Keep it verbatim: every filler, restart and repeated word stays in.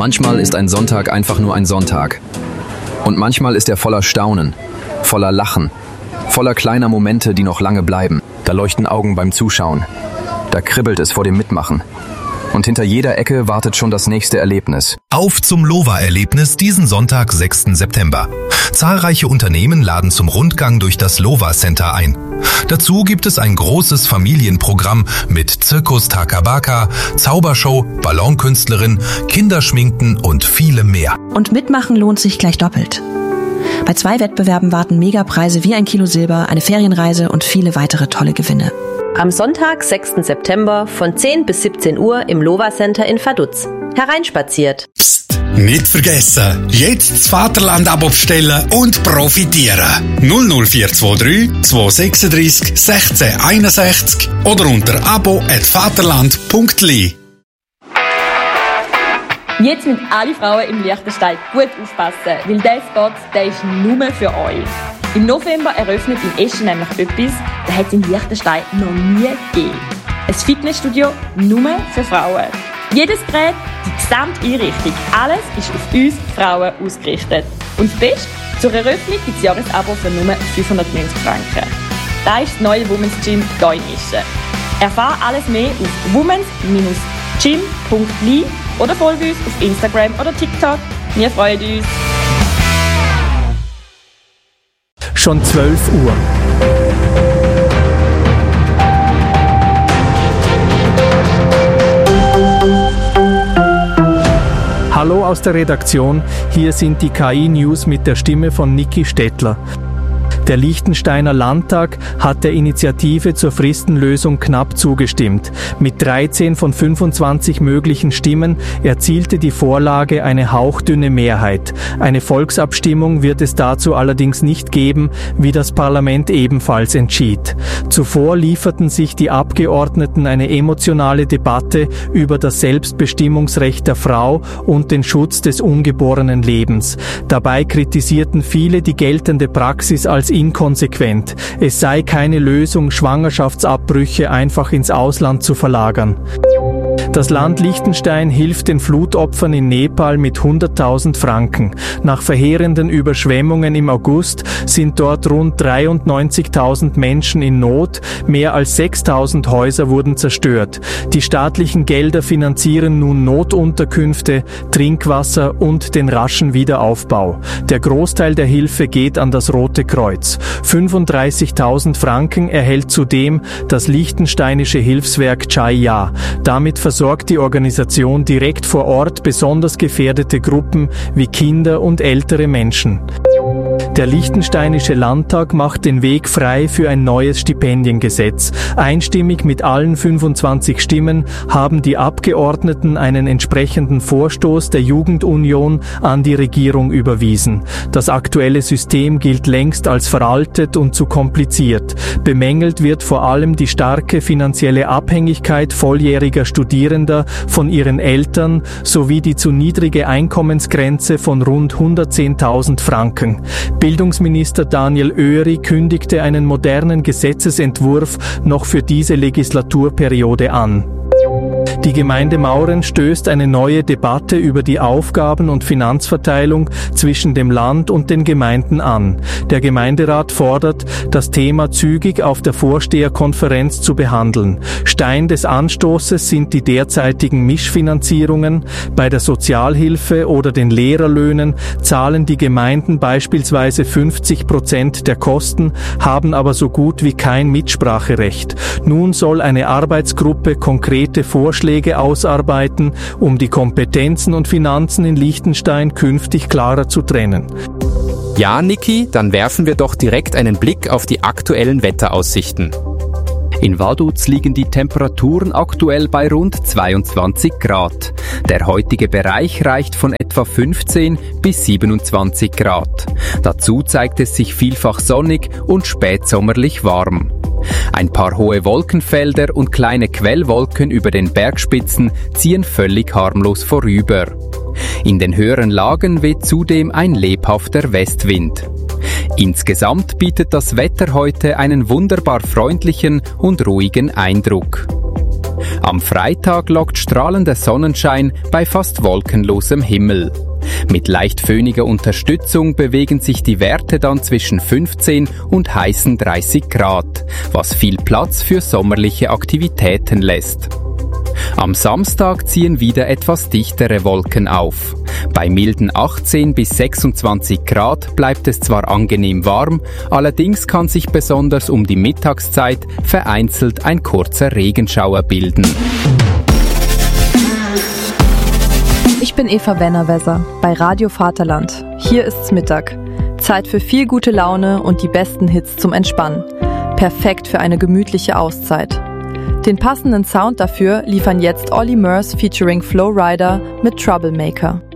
Manchmal ist ein Sonntag einfach nur ein Sonntag. Und manchmal ist er voller Staunen, voller Lachen, voller kleiner Momente, die noch lange bleiben. Da leuchten Augen beim Zuschauen. Da kribbelt es vor dem Mitmachen. Und hinter jeder Ecke wartet schon das nächste Erlebnis. Auf zum Lova-Erlebnis diesen Sonntag, sechsten September. Zahlreiche Unternehmen laden zum Rundgang durch das Lova Center ein. Dazu gibt es ein großes Familienprogramm mit Zirkus Takabaka, Zaubershow, Ballonkünstlerin, Kinderschminken und vielem mehr. Und mitmachen lohnt sich gleich doppelt. Bei zwei Wettbewerben warten Megapreise wie ein Kilo Silber, eine Ferienreise und viele weitere tolle Gewinne. Am Sonntag, sechsten September von zehn bis siebzehn Uhr im Lova Center in Vaduz. Hereinspaziert. Psst, nicht vergessen, jetzt das Vaterland-Abo bestellen und profitieren. null null vier zwei drei zwei sechs drei sechs eins eins oder unter abo at vaterland punkt l i. Jetzt müssen alle Frauen im Liechtenstein gut aufpassen, weil dieser Spot, der ist nur für euch. Im November eröffnet in Eschen nämlich etwas, das hat es in Liechtenstein noch nie gegeben. Ein Fitnessstudio nur für Frauen. Jedes Gerät, die gesamte Einrichtung, alles ist auf uns Frauen ausgerichtet. Und das Beste, zur Eröffnung gibt es ein Jahresabo für nur fünfhundertneunzig Franken. Das ist das neue Women's Gym hier in Eschen. Erfahre alles mehr auf womens Gym punkt l i oder folge uns auf Instagram oder TikTok. Wir freuen uns. Schon zwölf Uhr. Hallo aus der Redaktion, hier sind die K I-News mit der Stimme von Niki Stettler. Der Liechtensteiner Landtag hat der Initiative zur Fristenlösung knapp zugestimmt. Mit dreizehn von fünfundzwanzig möglichen Stimmen erzielte die Vorlage eine hauchdünne Mehrheit. Eine Volksabstimmung wird es dazu allerdings nicht geben, wie das Parlament ebenfalls entschied. Zuvor lieferten sich die Abgeordneten eine emotionale Debatte über das Selbstbestimmungsrecht der Frau und den Schutz des ungeborenen Lebens. Dabei kritisierten viele die geltende Praxis als inkonsequent. Es sei keine Lösung, Schwangerschaftsabbrüche einfach ins Ausland zu verlagern. Das Land Liechtenstein hilft den Flutopfern in Nepal mit hunderttausend Franken. Nach verheerenden Überschwemmungen im August sind dort rund dreiundneunzigtausend Menschen in Not. Mehr als sechstausend Häuser wurden zerstört. Die staatlichen Gelder finanzieren nun Notunterkünfte, Trinkwasser und den raschen Wiederaufbau. Der Großteil der Hilfe geht an das Rote Kreuz. fünfunddreißigtausend Franken erhält zudem das liechtensteinische Hilfswerk Chaya. Damit versorgt die Organisation direkt vor Ort besonders gefährdete Gruppen wie Kinder und ältere Menschen. Der liechtensteinische Landtag macht den Weg frei für ein neues Stipendiengesetz. Einstimmig mit allen fünfundzwanzig Stimmen haben die Abgeordneten einen entsprechenden Vorstoß der Jugendunion an die Regierung überwiesen. Das aktuelle System gilt längst als veraltet und zu kompliziert. Bemängelt wird vor allem die starke finanzielle Abhängigkeit volljähriger Studierender von ihren Eltern sowie die zu niedrige Einkommensgrenze von rund hundertzehntausend Franken. Bildungsminister Daniel Oeri kündigte einen modernen Gesetzesentwurf noch für diese Legislaturperiode an. Die Gemeinde Mauren stößt eine neue Debatte über die Aufgaben- und Finanzverteilung zwischen dem Land und den Gemeinden an. Der Gemeinderat fordert, das Thema zügig auf der Vorsteherkonferenz zu behandeln. Stein des Anstoßes sind die derzeitigen Mischfinanzierungen. Bei der Sozialhilfe oder den Lehrerlöhnen zahlen die Gemeinden beispielsweise fünfzig Prozent der Kosten, haben aber so gut wie kein Mitspracherecht. Nun soll eine Arbeitsgruppe konkrete Vorschläge ausarbeiten, um die Kompetenzen und Finanzen in Liechtenstein künftig klarer zu trennen. Ja, Niki, dann werfen wir doch direkt einen Blick auf die aktuellen Wetteraussichten. In Vaduz liegen die Temperaturen aktuell bei rund zweiundzwanzig Grad. Der heutige Bereich reicht von etwa fünfzehn bis siebenundzwanzig Grad. Dazu zeigt es sich vielfach sonnig und spätsommerlich warm. Ein paar hohe Wolkenfelder und kleine Quellwolken über den Bergspitzen ziehen völlig harmlos vorüber. In den höheren Lagen weht zudem ein lebhafter Westwind. Insgesamt bietet das Wetter heute einen wunderbar freundlichen und ruhigen Eindruck. Am Freitag lockt strahlender Sonnenschein bei fast wolkenlosem Himmel. Mit leicht föhniger Unterstützung bewegen sich die Werte dann zwischen fünfzehn und heißen dreißig Grad, was viel Platz für sommerliche Aktivitäten lässt. Am Samstag ziehen wieder etwas dichtere Wolken auf. Bei milden achtzehn bis sechsundzwanzig Grad bleibt es zwar angenehm warm, allerdings kann sich besonders um die Mittagszeit vereinzelt ein kurzer Regenschauer bilden. Ich bin Eva Wennerweser bei Radio Vaterland. Hier ist's Mittag. Zeit für viel gute Laune und die besten Hits zum Entspannen. Perfekt für eine gemütliche Auszeit. Den passenden Sound dafür liefern jetzt Olly Murs featuring Flo Rida mit Troublemaker.